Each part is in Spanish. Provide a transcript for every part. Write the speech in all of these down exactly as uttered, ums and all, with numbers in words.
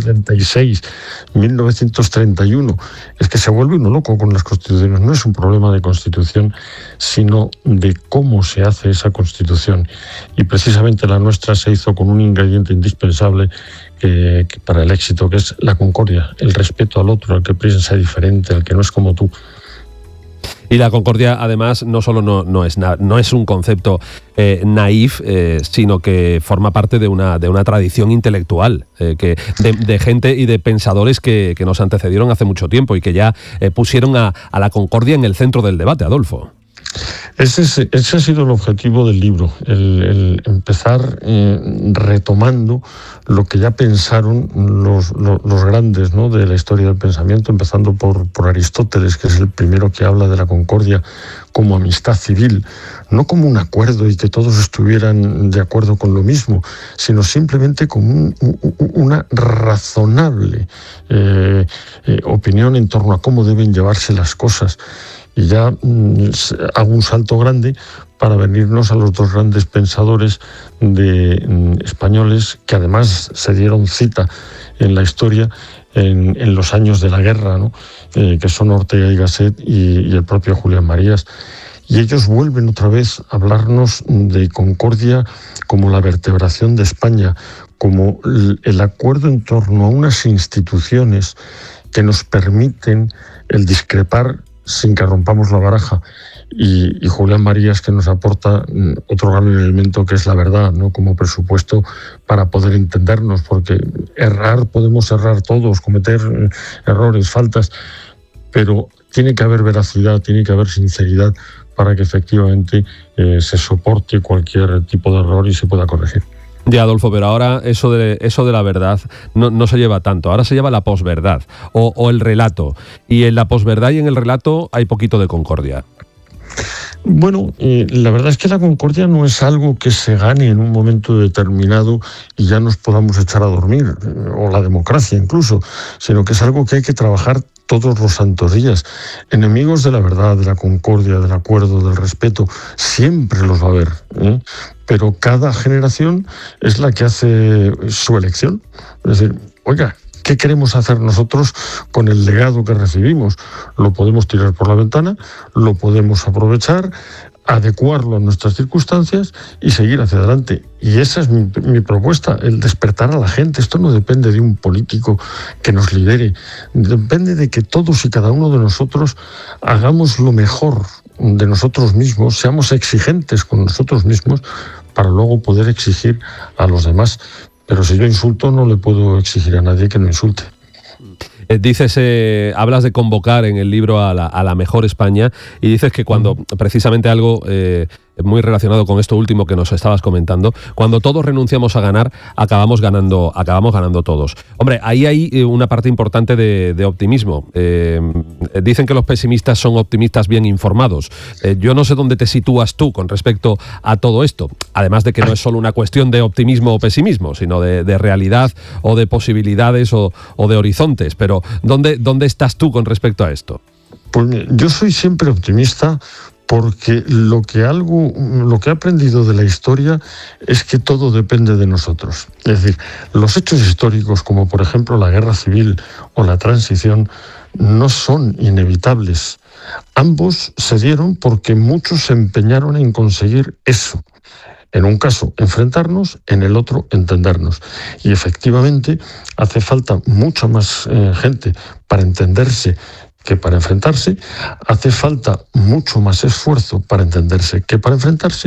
setenta y seis, mil novecientos treinta y uno. Es que se vuelve uno loco con las constituciones. No es un problema de constitución, sino de cómo se hace esa constitución. Y precisamente la nuestra se hizo con un ingrediente indispensable que, que para el éxito, que es la concordia, el respeto al otro, al que piensa diferente, al que no es como tú. Y la concordia, además, no solo no, no, es, na, no es un concepto eh, naif, eh, sino que forma parte de una, de una tradición intelectual, eh, que, de, de gente y de pensadores que, que nos antecedieron hace mucho tiempo y que ya eh, pusieron a, a la concordia en el centro del debate, Adolfo. Ese, es, ese ha sido el objetivo del libro, el, el empezar eh, retomando lo que ya pensaron los, los, los grandes, ¿no?, de la historia del pensamiento, empezando por, por Aristóteles, que es el primero que habla de la concordia como amistad civil, no como un acuerdo y que todos estuvieran de acuerdo con lo mismo, sino simplemente como un, una razonable eh, eh, opinión en torno a cómo deben llevarse las cosas. Y ya mmm, hago un salto grande para venirnos a los dos grandes pensadores de, mmm, españoles que además se dieron cita en la historia en, en los años de la guerra, ¿no? eh, que son Ortega y Gasset y, y el propio Julián Marías. Y ellos vuelven otra vez a hablarnos de concordia como la vertebración de España, como el, el acuerdo en torno a unas instituciones que nos permiten el discrepar sin que rompamos la baraja, y, y Julián Marías, que nos aporta otro gran elemento, que es la verdad, ¿no?, como presupuesto para poder entendernos, porque errar, podemos errar todos, cometer errores, faltas, pero tiene que haber veracidad, tiene que haber sinceridad para que efectivamente eh, se soporte cualquier tipo de error y se pueda corregir. Ya, Adolfo, pero ahora eso de, eso de la verdad no, no se lleva tanto, ahora se lleva la posverdad o, o el relato, y en la posverdad y en el relato hay poquito de concordia. Bueno, eh, la verdad es que la concordia no es algo que se gane en un momento determinado y ya nos podamos echar a dormir, eh, o la democracia incluso, sino que es algo que hay que trabajar todos los santos días. Enemigos de la verdad, de la concordia, del acuerdo, del respeto, siempre los va a haber, ¿eh? Pero cada generación es la que hace su elección. Es decir, oiga, ¿qué queremos hacer nosotros con el legado que recibimos? Lo podemos tirar por la ventana, lo podemos aprovechar, adecuarlo a nuestras circunstancias y seguir hacia adelante. Y esa es mi, mi propuesta, el despertar a la gente. Esto no depende de un político que nos lidere, depende de que todos y cada uno de nosotros hagamos lo mejor de nosotros mismos, seamos exigentes con nosotros mismos para luego poder exigir a los demás. Pero si yo insulto, no le puedo exigir a nadie que no insulte. Eh, dices, eh, hablas de convocar en el libro a la, a la mejor España, y dices que cuando precisamente algo eh, muy relacionado con esto último que nos estabas comentando, cuando todos renunciamos a ganar, acabamos ganando, acabamos ganando todos. Hombre, ahí hay una parte importante de, de optimismo. Eh, dicen que los pesimistas son optimistas bien informados. Eh, yo no sé dónde te sitúas tú con respecto a todo esto, además de que no es solo una cuestión de optimismo o pesimismo, sino de, de realidad o de posibilidades o, o de horizontes. Pero ¿dónde, dónde estás tú con respecto a esto? Pues yo soy siempre optimista, porque lo que algo, lo que he aprendido de la historia es que todo depende de nosotros. Es decir, los hechos históricos, como por ejemplo la guerra civil o la transición, no son inevitables. Ambos se dieron porque muchos se empeñaron en conseguir eso. En un caso, enfrentarnos, en el otro, entendernos. Y efectivamente, hace falta mucha más eh, gente para entenderse que para enfrentarse, hace falta mucho más esfuerzo para entenderse que para enfrentarse,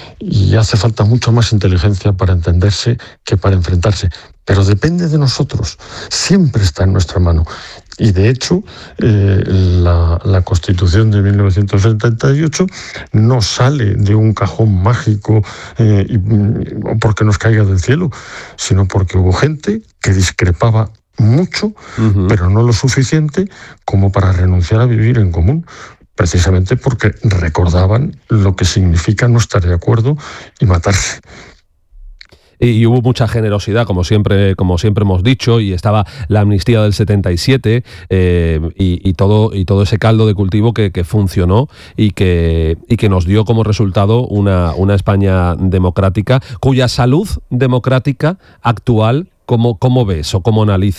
y hace falta mucha más inteligencia para entenderse que para enfrentarse. Pero depende de nosotros, siempre está en nuestra mano. Y de hecho, eh, la, la Constitución de mil novecientos setenta y ocho no sale de un cajón mágico eh, y, o porque nos caiga del cielo, sino porque hubo gente que discrepaba mucho, uh-huh. pero no lo suficiente como para renunciar a vivir en común, precisamente porque recordaban lo que significa no estar de acuerdo y matarse. Y, y hubo mucha generosidad, como siempre, como siempre hemos dicho, y estaba la amnistía del setenta y siete eh, y, y, todo, y todo ese caldo de cultivo que, que funcionó y que, y que nos dio como resultado una, una España democrática, cuya salud democrática actual, ¿cómo, cómo ves o cómo analizas?